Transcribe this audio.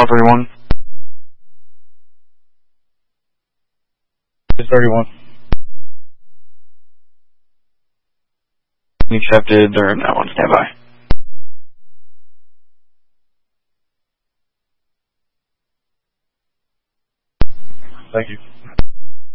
31. 31. Accepted, or no one standby. Thank you.